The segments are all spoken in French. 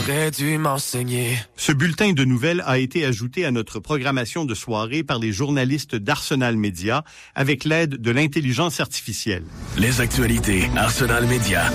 T'aurais dû m'enseigner. Ce bulletin de nouvelles a été ajouté à notre programmation de soirée par les journalistes d'Arsenal Média avec l'aide de l'intelligence artificielle. Les actualités Arsenal Média.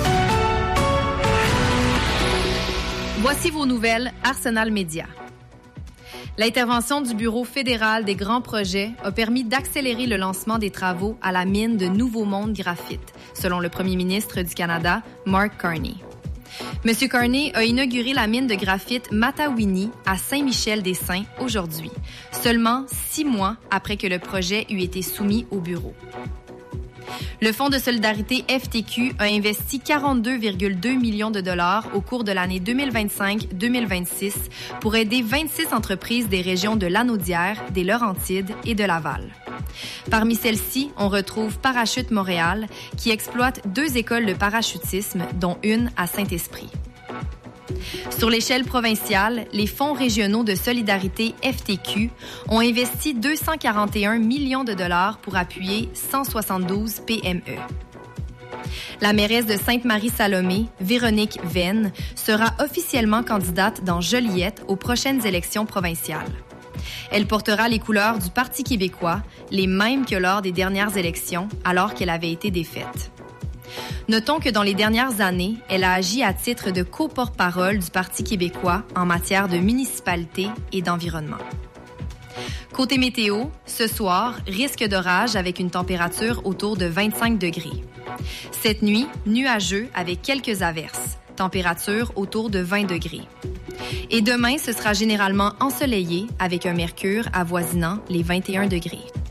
Voici vos nouvelles Arsenal Média. L'intervention du Bureau fédéral des grands projets a permis d'accélérer le lancement des travaux à la mine de Nouveau Monde Graphite, selon le premier ministre du Canada, Mark Carney. M. Carney a inauguré la mine de graphite Matawini à Saint-Michel-des-Saints aujourd'hui, seulement 6 mois après que le projet eut été soumis au bureau. Le Fonds de solidarité FTQ a investi 42,2 millions de dollars au cours de l'année 2025-2026 pour aider 26 entreprises des régions de Lanaudière, des Laurentides et de Laval. Parmi celles-ci, on retrouve Parachute Montréal, qui exploite 2 écoles de parachutisme, dont une à Saint-Esprit. Sur l'échelle provinciale, les fonds régionaux de solidarité FTQ ont investi 241 millions de dollars pour appuyer 172 PME. La mairesse de Sainte-Marie-Salomé, Véronique Venn, sera officiellement candidate dans Joliette aux prochaines élections provinciales. Elle portera les couleurs du Parti québécois, les mêmes que lors des dernières élections, alors qu'elle avait été défaite. Notons que dans les dernières années, elle a agi à titre de co-porte-parole du Parti québécois en matière de municipalité et d'environnement. Côté météo, ce soir, risque d'orage avec une température autour de 25 degrés. Cette nuit, nuageux avec quelques averses, température autour de 20 degrés. Et demain, ce sera généralement ensoleillé avec un mercure avoisinant les 21 degrés.